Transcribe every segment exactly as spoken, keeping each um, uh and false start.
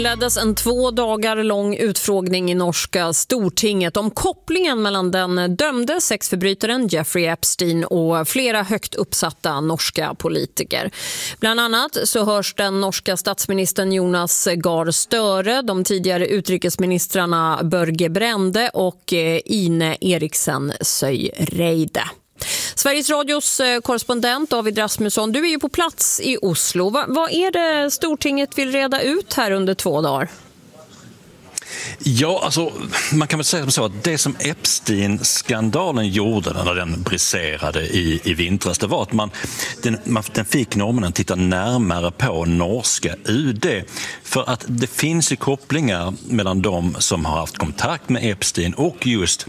leddes en två dagar lång utfrågning i norska Stortinget om kopplingen mellan den dömde sexförbrytaren Jeffrey Epstein och flera högt uppsatta norska politiker. Bland annat så hörs den norska statsministern Jonas Gahr Støre, de tidigare utrikesministrarna Børge Brende och Ine Eriksen Søreide. Sveriges Radios korrespondent David Rasmusson, du är ju på plats i Oslo. Va, vad är det Stortinget vill reda ut här under två dagar? Ja, alltså man kan väl säga som så att det som Epstein-skandalen gjorde när den briserade i, i vintras, det var att man den, man, den fick normen att titta närmare på norska U D. För att det finns ju kopplingar mellan de som har haft kontakt med Epstein och just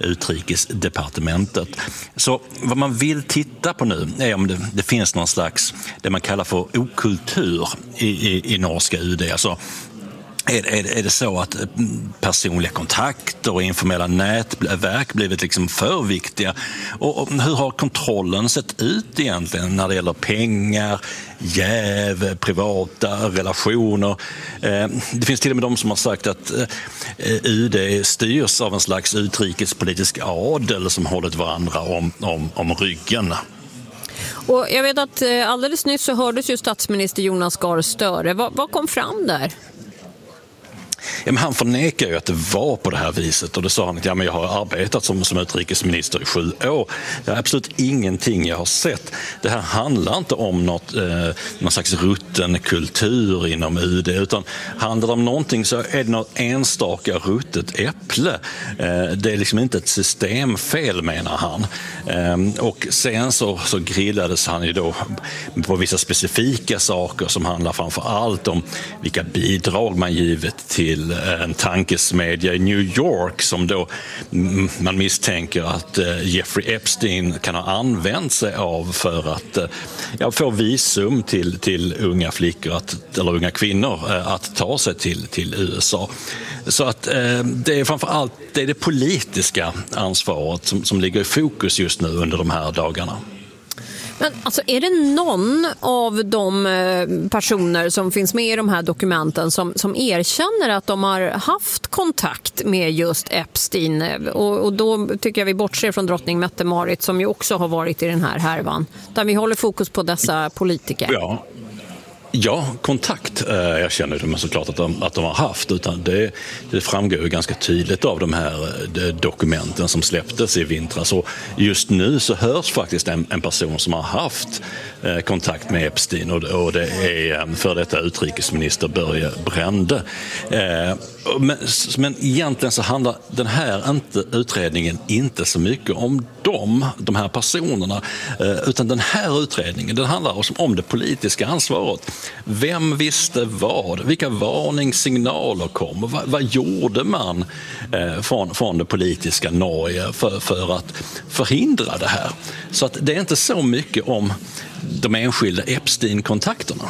utrikesdepartementet. Så vad man vill titta på nu är om det, det finns någon slags, det man kallar för okultur i, i, i norska U D. Alltså Är, är, är det så att personliga kontakter och informella nätverk blivit liksom för viktiga? Och, och hur har kontrollen sett ut egentligen när det gäller pengar, jäv, privata relationer? Eh, det finns till och med de som har sagt att eh, U D styrs av en slags utrikespolitisk adel som hållit varandra om, om, om ryggen. Och jag vet att alldeles nyss så hördes ju statsminister Jonas Gahr Støre. Vad, vad kom fram där? Ja, men han förnekar ju att det var på det här viset, och då sa han att ja, men jag har arbetat som, som utrikesminister i sju år. Det är absolut ingenting jag har sett. Det här handlar inte om något, eh, någon slags rutten kultur inom U D, utan handlar det om någonting så är det något enstaka ruttet äpple. Eh, det är liksom inte ett systemfel, menar han. Eh, och sen så, så grillades han ju då på vissa specifika saker som handlar framför allt om vilka bidrag man givet till en tankesmedja i New York som då man misstänker att Jeffrey Epstein kan ha använt sig av för att ja, få visum till, till unga flickor att, eller unga kvinnor att ta sig till, till U S A. Så att det är framförallt det, är det politiska ansvaret som, som ligger i fokus just nu under de här dagarna. Men alltså, är det någon av de personer som finns med i de här dokumenten som, som erkänner att de har haft kontakt med just Epstein? Och, och då tycker jag vi bortser från drottning Mette-Marit som ju också har varit i den här härvan. Där vi håller fokus på dessa politiker. Ja. Ja, kontakt eh, jag känner det, men såklart att de, att de har haft, utan det, det framgår ju ganska tydligt av de här de dokumenten som släpptes i vintras. Och just nu så hörs faktiskt en, en person som har haft eh, kontakt med Epstein, och, och det är för detta utrikesminister Børge Brende. Eh, men, men egentligen så handlar den här inte, utredningen inte så mycket om dem, de här personerna, eh, utan den här utredningen den handlar om, om det politiska ansvaret. Vem visste vad? Vilka varningssignaler kom? Vad, vad gjorde man eh, från, från det politiska Norge för, för att förhindra det här? Så att det är inte så mycket om de enskilda Epstein-kontakterna.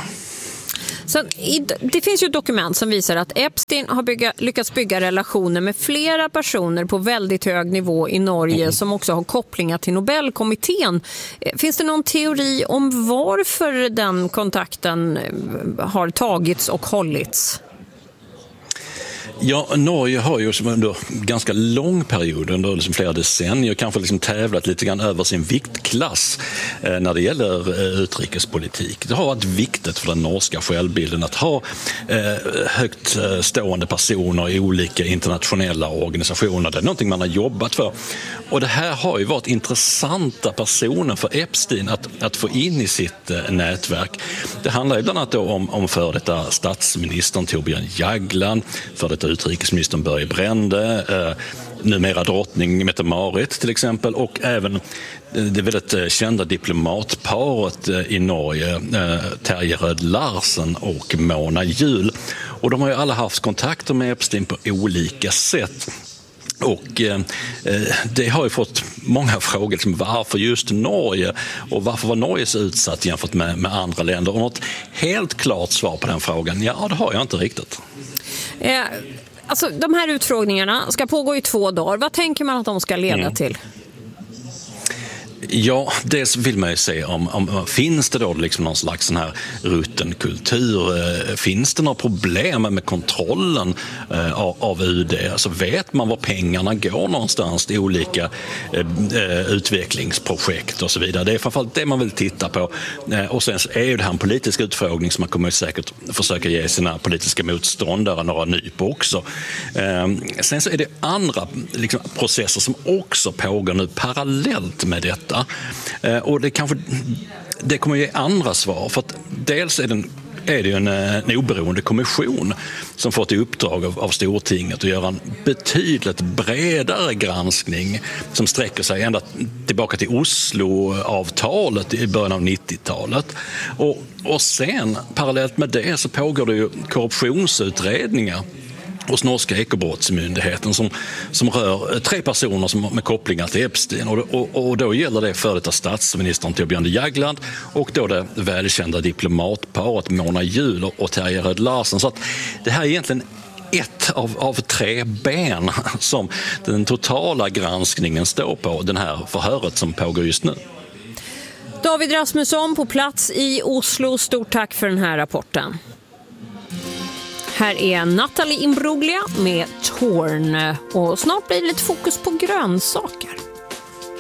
Så, det finns ju dokument som visar att Epstein har bygga, lyckats bygga relationer med flera personer på väldigt hög nivå i Norge mm. som också har kopplingar till Nobelkommittén. Finns det någon teori om varför den kontakten har tagits och hållits? Ja, Norge har ju under ganska lång period, under liksom flera decennier, kanske liksom tävlat lite grann över sin viktklass eh, när det gäller eh, utrikespolitik. Det har varit viktigt för den norska självbilden att ha eh, högt eh, stående personer i olika internationella organisationer. Det är någonting man har jobbat för. Och det här har ju varit intressanta personer för Epstein att, att få in i sitt eh, nätverk. Det handlar ju bland annat då om, om för detta statsministern Thorbjørn Jagland, för detta utrikesministern Børge Brende, eh, numera drottning Mette-Marit till exempel, och även det väldigt kända diplomatparet i Norge, eh, Terje Rød Larsen och Mona Juul. Och de har ju alla haft kontakter med Epstein på olika sätt. Och eh, det har ju fått många frågor som varför just Norge, och varför var Norge så utsatt jämfört med, med andra länder? Och något helt klart svar på den frågan, ja, det har jag inte riktigt. Eh, alltså, de här utfrågningarna ska pågå i två dagar. Vad tänker man att de ska leda mm. till? Ja, dels vill man ju se om, om finns det då liksom någon slags sån här rutten kultur. Finns det några problem med kontrollen av, av U D? Alltså vet man var pengarna går någonstans till olika eh, utvecklingsprojekt och så vidare. Det är framförallt det man vill titta på. Och sen är ju det här en politisk utfrågning som man kommer säkert försöka ge sina politiska motståndare några nyp också. Eh, sen så är det andra liksom, processer som också pågår nu parallellt med detta. Eh, och det kanske det kommer ge andra svar, för att dels är den är det ju en, en oberoende kommission som fått i uppdrag av, av Stortinget att göra en betydligt bredare granskning som sträcker sig ända tillbaka till Oslo-avtalet i början av nittiotalet. Och, och sen, parallellt med det, så pågår det ju korruptionsutredningar hos norska ekobrottsmyndigheten som, som rör tre personer som med kopplingar till Epstein. Och, och, och då gäller det före detta statsministern Thorbjørn Jagland och då det välkända diplomatparet Mona Juul och Terje Rød Larsen. Så att det här är egentligen ett av, av tre ben som den totala granskningen står på, den här förhöret som pågår just nu. David Rasmusson på plats i Oslo. Stort tack för den här rapporten. Här är Natalie Imbruglia med Torn och snart blir det lite fokus på grönsaker.